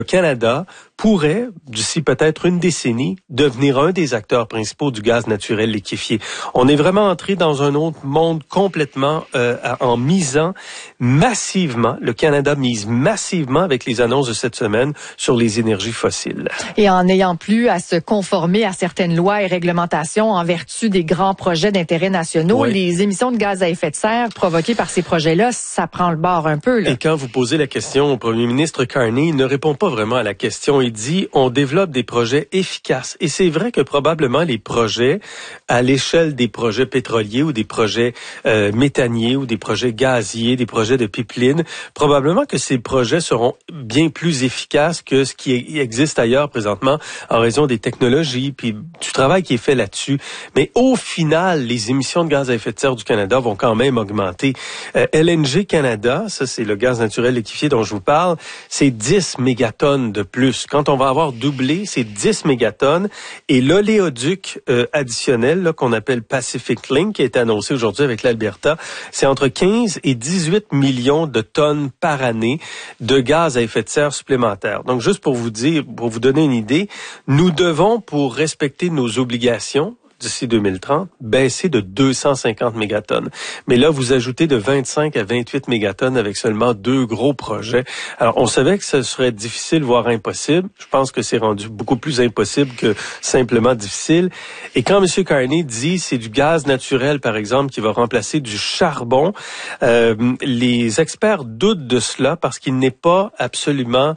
Le Canada pourrait, d'ici peut-être une décennie, devenir un des acteurs principaux du gaz naturel liquéfié. On est vraiment entré dans un autre monde complètement en misant massivement, le Canada mise massivement avec les annonces de cette semaine sur les énergies fossiles. Et en n'ayant plus à se conformer à certaines lois et réglementations en vertu des grands projets d'intérêt nationaux, oui. Les émissions de gaz à effet de serre provoquées par ces projets-là, ça prend le bord un peu. Là. Et quand vous posez la question au premier ministre Carney, il ne répond pas vraiment à la question. Il dit, on développe des projets efficaces. Et c'est vrai que probablement les projets, à l'échelle des projets pétroliers ou des projets méthaniers ou des projets gaziers, des projets de pipeline, probablement que ces projets seront bien plus efficaces que ce qui existe ailleurs présentement en raison des technologies puis du travail qui est fait là-dessus. Mais au final, les émissions de gaz à effet de serre du Canada vont quand même augmenter. LNG Canada, ça c'est le gaz naturel liquéfié dont je vous parle, c'est 10 mégatonnes de plus. Quand on va avoir doublé, c'est 10 mégatonnes. Et l'oléoduc additionnel là, qu'on appelle Pacific Link, qui a été annoncé aujourd'hui avec l'Alberta, c'est entre 15 et 18 millions de tonnes par année de gaz à effet de serre supplémentaires. Donc, juste pour vous dire, pour vous donner une idée, nous devons, pour respecter nos obligations, d'ici 2030, baisser de 250 mégatonnes. Mais là, vous ajoutez de 25 à 28 mégatonnes avec seulement 2 gros projets. Alors, on savait que ce serait difficile, voire impossible. Je pense que c'est rendu beaucoup plus impossible que simplement difficile. Et quand M. Carney dit c'est du gaz naturel, par exemple, qui va remplacer du charbon, les experts doutent de cela parce qu'il n'est pas absolument...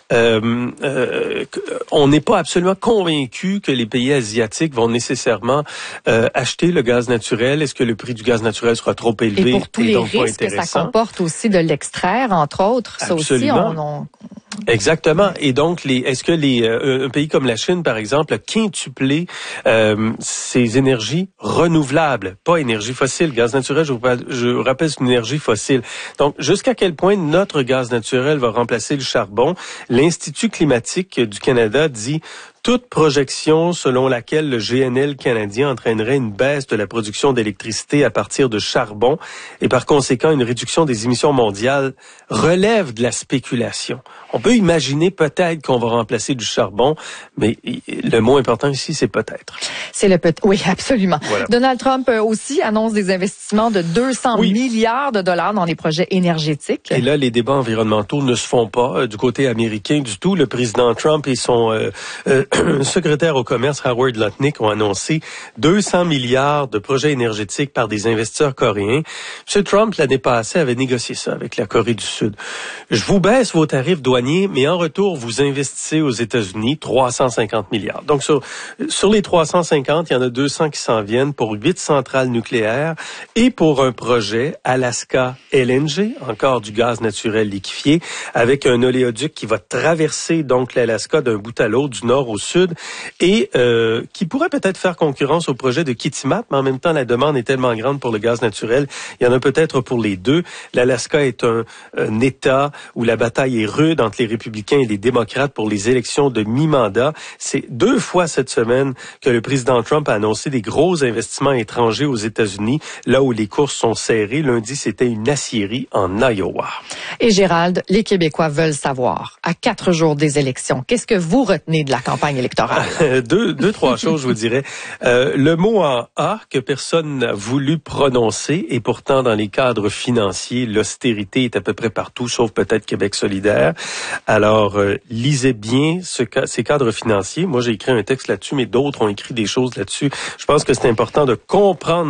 on n'est pas absolument convaincu que les pays asiatiques vont nécessairement acheter le gaz naturel. Est-ce que le prix du gaz naturel sera trop élevé? Et pour tous les risques que ça comporte aussi de l'extraire, entre autres, ça Absolument. Aussi, Exactement. Et donc, est-ce que un pays comme la Chine, par exemple, a quintuplé ses énergies renouvelables, pas énergie fossile. Gaz naturel, je vous rappelle, c'est une énergie fossile. Donc, jusqu'à quel point notre gaz naturel va remplacer le charbon? L'Institut climatique du Canada dit toute projection selon laquelle le GNL canadien entraînerait une baisse de la production d'électricité à partir de charbon et par conséquent une réduction des émissions mondiales relève de la spéculation. On peut imaginer peut-être qu'on va remplacer du charbon, mais le mot important ici, c'est peut-être. C'est le peut-être. Oui, absolument. Voilà. Donald Trump aussi annonce des investissements de 200 milliards de dollars dans des projets énergétiques. Et là, les débats environnementaux ne se font pas du côté américain du tout. Le président Trump et son secrétaire au commerce Howard Lutnick ont annoncé 200 milliards de projets énergétiques par des investisseurs coréens. M. Trump, l'année passée, avait négocié ça avec la Corée du Sud. Je vous baisse vos tarifs douaniers, mais en retour, vous investissez aux États-Unis 350 milliards. Donc, sur les 350, il y en a 200 qui s'en viennent pour 8 centrales nucléaires et pour un projet Alaska LNG, encore du gaz naturel liquéfié, avec un oléoduc qui va traverser donc l'Alaska d'un bout à l'autre, du nord au sud, et qui pourrait peut-être faire concurrence au projet de Kitimat, mais en même temps, la demande est tellement grande pour le gaz naturel, il y en a peut-être pour les deux. L'Alaska est un État où la bataille est rude entre les républicains et les démocrates pour les élections de mi-mandat. C'est 2 fois cette semaine que le président Trump a annoncé des gros investissements étrangers aux États-Unis, là où les courses sont serrées. Lundi, c'était une aciérie en Iowa. Et Gérald, les Québécois veulent savoir, à 4 jours des élections, qu'est-ce que vous retenez de la campagne électorale? Trois choses, je vous dirais. Le mot en A que personne n'a voulu prononcer, et pourtant dans les cadres financiers, l'austérité est à peu près partout, sauf peut-être Québec solidaire. Alors, lisez bien ces cadres financiers. Moi, j'ai écrit un texte là-dessus, mais d'autres ont écrit des choses là-dessus. Je pense que c'est important de comprendre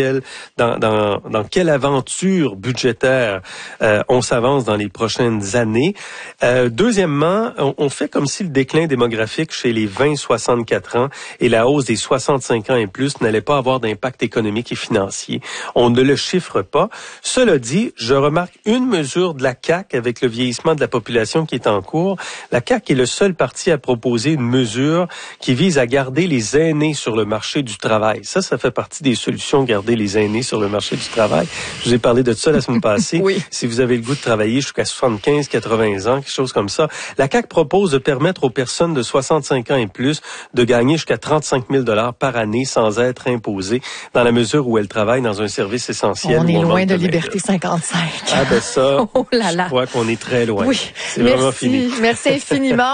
dans quelle aventure budgétaire on s'avance dans les prochaines années. Deuxièmement, on fait comme si le déclin démographique chez les 20-64 ans et la hausse des 65 ans et plus n'allait pas avoir d'impact économique et financier. On ne le chiffre pas. Cela dit, je remarque une mesure de la CAQ avec le vieillissement de la population qui est en cours. La CAQ est le seul parti à proposer une mesure qui vise à garder les aînés sur le marché du travail. Ça fait partie des solutions, garder les aînés sur le marché du travail. Je vous ai parlé de ça la semaine passée. Oui. Si vous avez le goût de travailler jusqu'à 75, 80 ans, quelque chose comme ça, la CAQ propose de permettre aux personnes de 65 45 ans et plus de gagner jusqu'à 35 000 $ par année sans être imposée, dans la mesure où elle travaille dans un service essentiel. On est loin de Liberté 55. Ah ben ça, oh là là. Je crois qu'on est très loin. Oui, c'est vraiment fini. Merci infiniment.